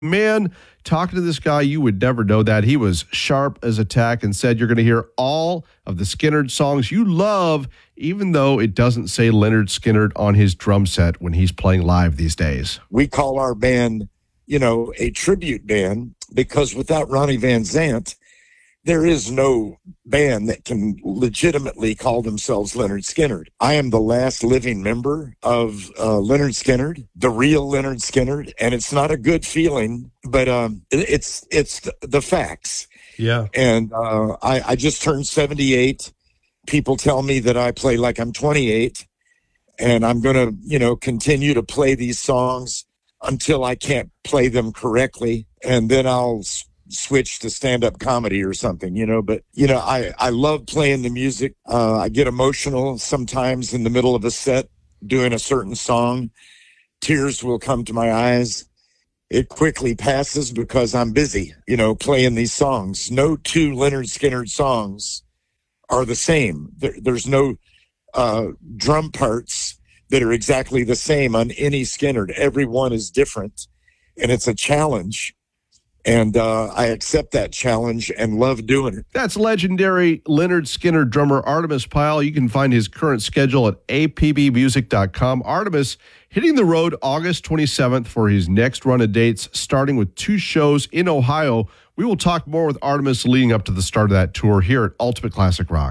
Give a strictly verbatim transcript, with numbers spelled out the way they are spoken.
Man, talking to this guy, you would never know that. He was sharp as a tack and said you're going to hear all of the Skynyrd songs you love, even though it doesn't say Lynyrd Skynyrd on his drum set when he's playing live these days. We call our band, you know, a tribute band because without Ronnie Van Zant, there is no band that can legitimately call themselves Lynyrd Skynyrd. I am the last living member of uh, Lynyrd Skynyrd, the real Lynyrd Skynyrd, and it's not a good feeling, but um, it, it's it's the, the facts. Yeah. And uh, I, I just turned seventy-eight. People tell me that I play like I'm twenty-eight, and I'm going to, you know, continue to play these songs until I can't play them correctly, and then I'll switch to stand-up comedy or something, you know, but, you know, I, I love playing the music. Uh, I get emotional sometimes in the middle of a set doing a certain song. Tears will come to my eyes. It quickly passes because I'm busy, you know, playing these songs. No two Lynyrd Skynyrd songs are the same. There, there's no uh, drum parts that are exactly the same on any Skynyrd. Every one is different, and it's a challenge. And uh, I accept that challenge and love doing it. That's legendary Lynyrd Skynyrd drummer Artimus Pyle. You can find his current schedule at a p b music dot com. Artimus hitting the road August twenty-seventh for his next run of dates, starting with two shows in Ohio. We will talk more with Artimus leading up to the start of that tour here at Ultimate Classic Rock.